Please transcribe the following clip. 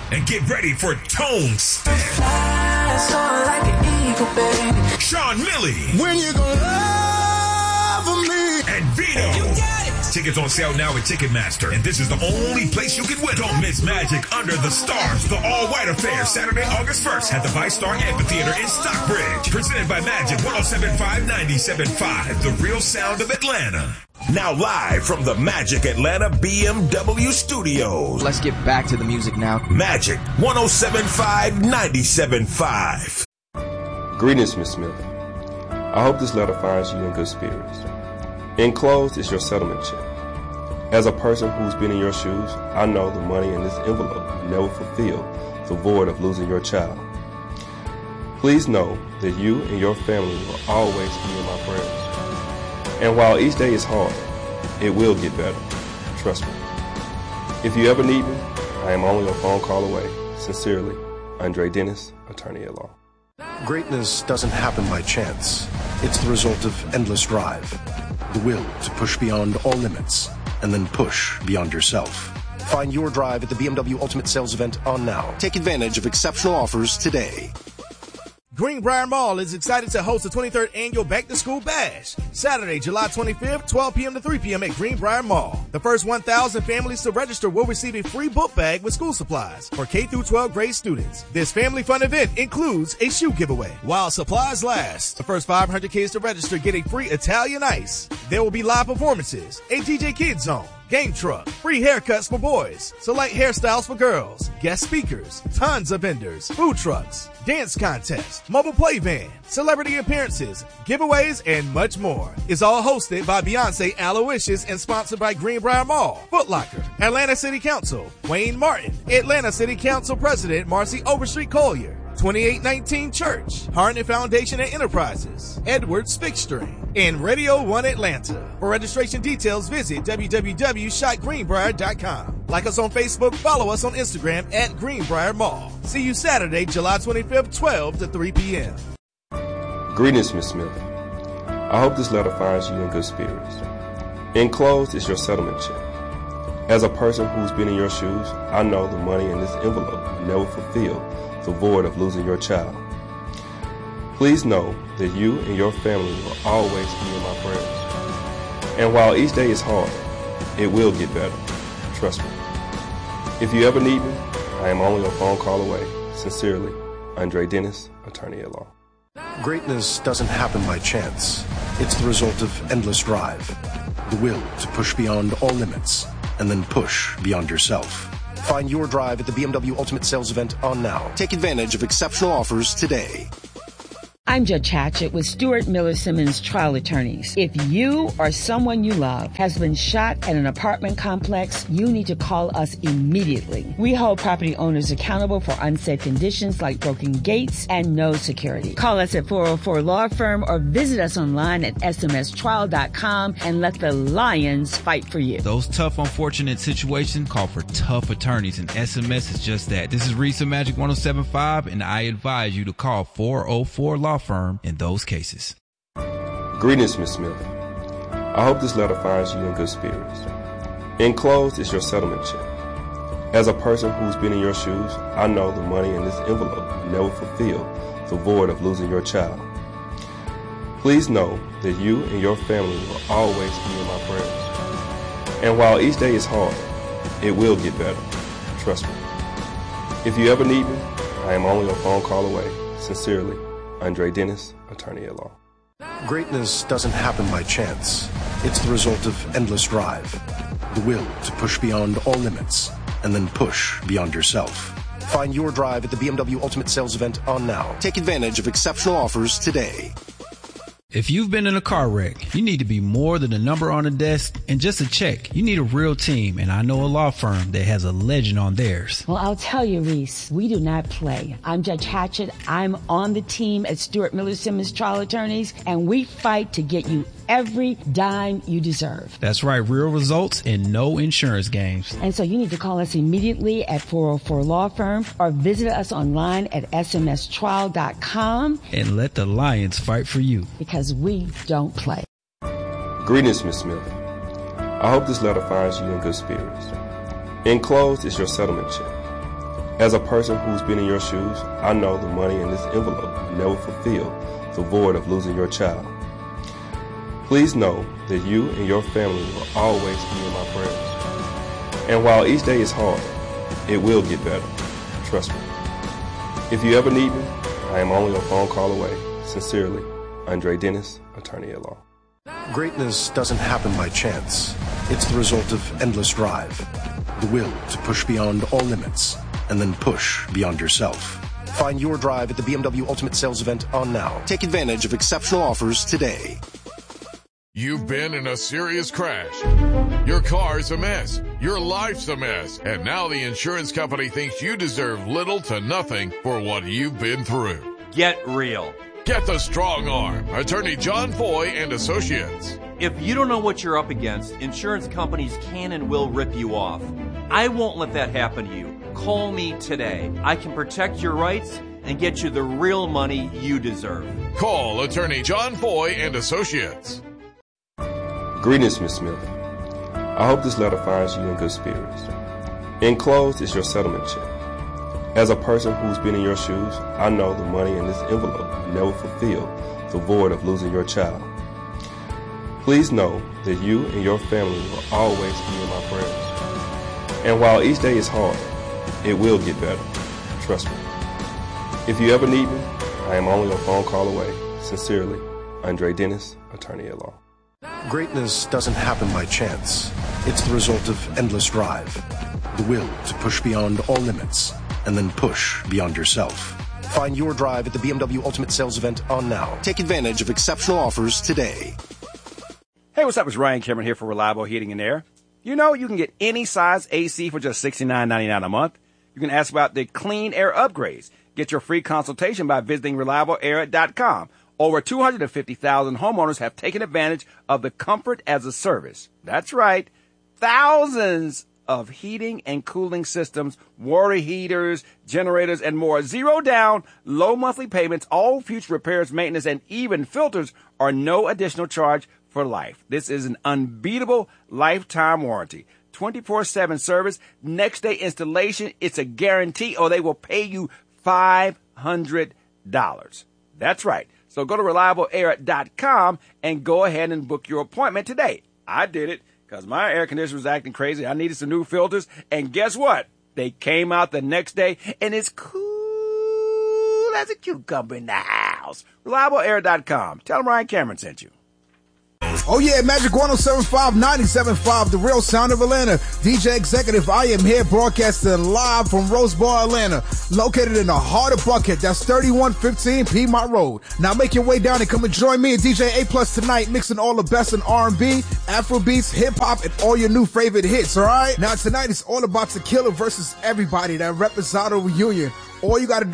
and get ready for Tone Step. Like an eagle, baby. Sean Millie. When you gonna love me? And Vito. You got it. Tickets on sale now at Ticketmaster, and this is the only place you can win. Don't miss Magic Under the Stars, the all-white affair, Saturday, August 1st at the ViceStar Amphitheater in Stockbridge. Presented by Magic 107.5 the real sound of Atlanta. Now live from the Magic Atlanta BMW studios. Let's get back to the music now. Magic 107.5. Greetings, Miss Smith. I hope this letter finds you in good spirits. Enclosed is your settlement check. As a person who's been in your shoes, I know the money in this envelope will never fulfill the void of losing your child. Please know that you and your family will always be in my prayers. And while each day is hard, it will get better. Trust me. If you ever need me, I am only a phone call away. Sincerely, Andre Dennis, attorney at law. Greatness doesn't happen by chance. It's the result of endless drive. The will to push beyond all limits and then push beyond yourself. Find your drive at the BMW Ultimate Sales Event on now. Take advantage of exceptional offers today. Greenbrier Mall is excited to host the 23rd Annual Back to School Bash, Saturday, July 25th, 12 p.m. to 3 p.m. at Greenbrier Mall. The first 1,000 families to register will receive a free book bag with school supplies for K-12 grade students. This family fun event includes a shoe giveaway. While supplies last, the first 500 kids to register get a free Italian ice. There will be live performances, a DJ Kids Zone, game truck, free haircuts for boys, select hairstyles for girls, guest speakers, tons of vendors, food trucks, dance contest, mobile play van, celebrity appearances, giveaways, and much more. It's all hosted by Beyonce Aloysius and sponsored by Greenbrier Mall, Foot Locker, Atlanta City Council, Wayne Martin, Atlanta City Council President Marcy Overstreet Collier, 2819 Church, Harnett Foundation and Enterprises, Edwards Fixturing, and Radio 1 Atlanta. For registration details, visit www.shotgreenbrier.com. Like us on Facebook, follow us on Instagram at Greenbrier Mall. See you Saturday, July 25th, 12 to 3 p.m. Greetings, Miss Smith. I hope this letter finds you in good spirits. Enclosed is your settlement check. As a person who's been in your shoes, I know the money in this envelope will never fulfill the void of losing your child. Please know that you and your family will always be in my prayers. And while each day is hard, it will get better. Trust me. If you ever need me, I am only a phone call away. Sincerely, Andre Dennis, attorney at law. Greatness doesn't happen by chance. It's the result of endless drive. The will to push beyond all limits and then push beyond yourself. Find your drive at the BMW Ultimate Sales Event on now. Take advantage of exceptional offers today. I'm Judge Hatchett with Stuart Miller Simmons Trial Attorneys. If you or someone you love has been shot at an apartment complex, you need to call us immediately. We hold property owners accountable for unsafe conditions like broken gates and no security. Call us at 404 Law Firm or visit us online at smstrial.com and let the Lions fight for you. Those tough, unfortunate situations call for tough attorneys, and SMS is just that. This is Reese of Magic 107.5, and I advise you to call 404 Law Firm in those cases. Greetings, Miss Smith. I hope this letter finds you in good spirits. Enclosed is your settlement check. As a person who's been in your shoes, I know the money in this envelope will never fulfill the void of losing your child. Please know that you and your family will always be in my prayers. And while each day is hard, it will get better. Trust me. If you ever need me, I am only a phone call away. Sincerely, Andre Dennis, attorney at law. Greatness doesn't happen by chance. It's the result of endless drive. The will to push beyond all limits and then push beyond yourself. Find your drive at the BMW Ultimate Sales Event on now. Take advantage of exceptional offers today. If you've been in a car wreck, you need to be more than a number on a desk and just a check. You need a real team, and I know a law firm that has a legend on theirs. Well, I'll tell you, Reese, we do not play. I'm Judge Hatchett. I'm on the team at Stuart Miller Simmons Trial Attorneys, and we fight to get you every dime you deserve. That's right, real results and no insurance games. And so you need to call us immediately at 404 Law Firm or visit us online at smstrial.com. And let the Lions fight for you. Because we don't play. Greetings, Miss Smith. I hope this letter finds you in good spirits. Enclosed is your settlement check. As a person who's been in your shoes, I know the money in this envelope will never fulfill the void of losing your child. Please know that you and your family will always be in my prayers. And while each day is hard, it will get better. Trust me. If you ever need me, I am only a phone call away. Sincerely, Andre Dennis, attorney at law. Greatness doesn't happen by chance. It's the result of endless drive, the will to push beyond all limits, and then push beyond yourself. Find your drive at the BMW Ultimate Sales Event on now. Take advantage of exceptional offers today. You've been in a serious crash. Your car's a mess. Your life's a mess. And now the insurance company thinks you deserve little to nothing for what you've been through. Get real. Get the strong arm. Attorney John Foy and Associates. If you don't know what you're up against, insurance companies can and will rip you off. I won't let that happen to you. Call me today. I can protect your rights and get you the real money you deserve. Call Attorney John Foy and Associates. Greetings, Ms. Smith. I hope this letter finds you in good spirits. Enclosed is your settlement check. As a person who's been in your shoes, I know the money in this envelope will never fulfill the void of losing your child. Please know that you and your family will always be in my prayers. And while each day is hard, it will get better. Trust me. If you ever need me, I am only a phone call away. Sincerely, Andre Dennis, attorney at law. Greatness doesn't happen by chance. It's the result of endless drive, the will to push beyond all limits, and then push beyond yourself. Find your drive at the BMW Ultimate Sales Event on now. Take advantage of exceptional offers today. Hey, what's up? It's Ryan Cameron here for Reliable Heating and Air. You know, you can get any size AC for just $69.99 a month. You can ask about the clean air upgrades. Get your free consultation by visiting ReliableAir.com. Over 250,000 homeowners have taken advantage of the comfort as a service. That's right. Thousands of heating and cooling systems, water heaters, generators, and more. Zero down, low monthly payments, all future repairs, maintenance, and even filters are no additional charge for life. This is an unbeatable lifetime warranty. 24/7 service, next day installation. It's a guarantee, or they will pay you $500. That's right. So go to ReliableAir.com and go ahead and book your appointment today. I did it because my air conditioner was acting crazy. I needed some new filters. And guess what? They came out the next day, and it's cool as a cucumber in the house. ReliableAir.com. Tell them Ryan Cameron sent you. Oh yeah, Magic 107.5, 97.5, the real sound of Atlanta. DJ Executive, I am here broadcasting live from Rose Bar, Atlanta, located in the heart of Buckhead. That's 3115 Piedmont Road. Now make your way down and come and join me and DJ A Plus tonight, mixing all the best in R&B, Afrobeats, hip-hop, and all your new favorite hits, all right? Now tonight it's all about Tequila versus everybody, that Reposado reunion. All you got to do